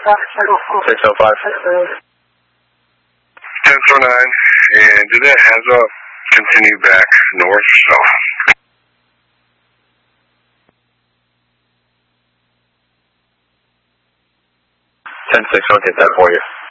10-9, and do that heads up, continue back north, so. 10-6, I'll get that for you.